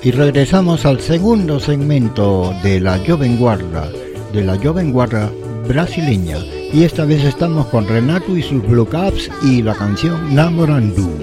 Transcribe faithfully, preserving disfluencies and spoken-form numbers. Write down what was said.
Y regresamos al segundo segmento de la Jovem Guarda, de la Jovem Guarda brasileña. Y esta vez estamos con Renato y sus Blue Caps y la canción Namorando.